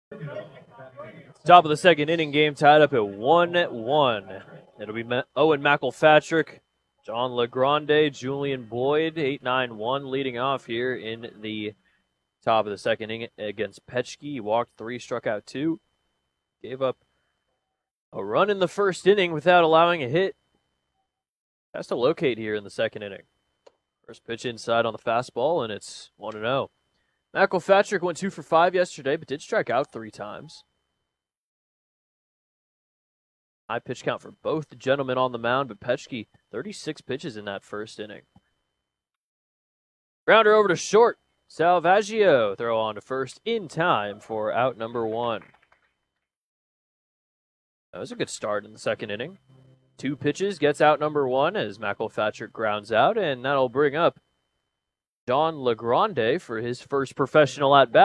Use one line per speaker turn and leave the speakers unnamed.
Top of the second inning, game tied up at 1-1. It'll be Owen McElpatrick, John LeGrande, Julian Boyd, 8-9-1 leading off here in the top of the second inning against Petchke. He walked 3, struck out 2, gave up a run in the first inning without allowing a hit. Has to locate here in the second inning. First pitch inside on the fastball, and it's 1-0. McElpatrick went 2 for 5 yesterday, but did strike out 3 times. High pitch count for both the gentlemen on the mound, but Petchke, 36 pitches in that first inning. Grounder over to short. Salvaggio throw on to first in time for out number 1. That was a good start in the second inning. 2 pitches, gets out number 1 as McElpatrick grounds out, and that'll bring up John LeGrande for his first professional at-bat.